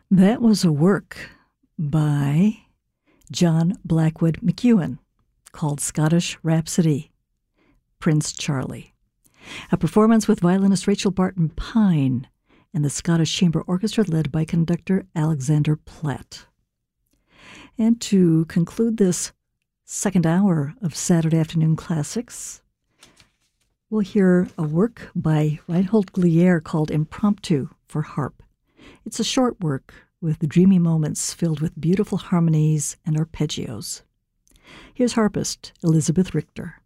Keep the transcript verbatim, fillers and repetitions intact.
That was a work by John Blackwood McEwen called Scottish Rhapsody, Prince Charlie. A performance with violinist Rachel Barton Pine and the Scottish Chamber Orchestra led by conductor Alexander Platt. And to conclude this second hour of Saturday Afternoon Classics, we'll hear a work by Reinhold Glier called Impromptu for Harp. It's a short work with dreamy moments filled with beautiful harmonies and arpeggios. Here's harpist Elizabeth Richter.